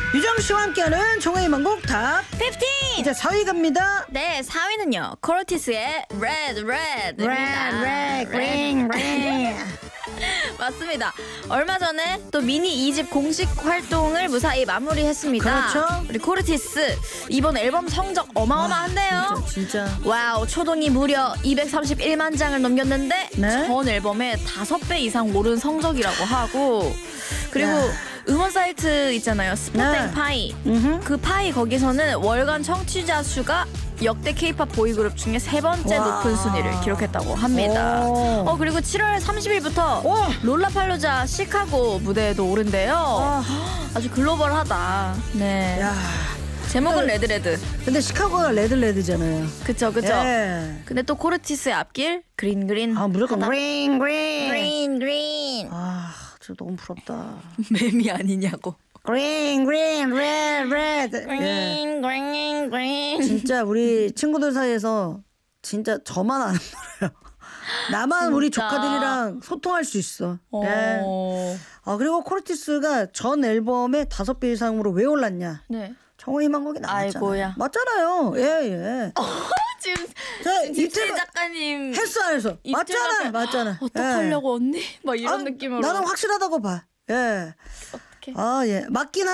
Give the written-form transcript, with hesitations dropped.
유정 씨와 함께하는 종아의 만곡 탑 15! 이제 4위 갑니다. 네, 4위는요. 코르티스의 Red, Red. ring. 맞습니다. 얼마 전에 또 미니 2집 공식 활동을 무사히 마무리했습니다. 그렇죠. 우리 코르티스 이번 앨범 성적 어마어마한데요. 진짜. 와우, 초동이 무려 231만 장을 넘겼는데 네? 전 앨범의 5배 이상 오른 성적이라고 하고, 그리고 야. 음원 사이트 있잖아요. 스포땡 네. 파이. 음흠. 그 파이 거기서는 월간 청취자 수가 역대 K-pop 보이그룹 중에 3번째 와. 높은 순위를 기록했다고 합니다. 오. 그리고 7월 30일부터 오. 롤라팔루자 시카고 무대에도 오른대요. 아. 아주 글로벌하다. 네. 야. 제목은 레드레드. 근데 시카고가 레드잖아요. 그쵸. 예. 근데 또 코르티스의 앞길 그린. 아, 무조건 ring. 그린. 아, 저 너무 부럽다. 맴이 아니냐고. green, red. 예. 그린. 진짜 우리 친구들 사이에서 진짜 저만 아는 노래요. 나만 우리 진짜. 조카들이랑 소통할 수 있어. 예. 그리고 코르티스가 전 앨범에 5배 이상으로 왜 올랐냐? 네. 정호 희망곡이 나왔잖아요. 아이고야. 맞잖아요. 예. 지금 저 집세 이틀 작가님 했어 안 했어? 맞잖아. 어떡하려고 언니? 막 이런 아, 느낌으로. 나는 확실하다고 봐. 예. 어떡해. 아, 예. 맞긴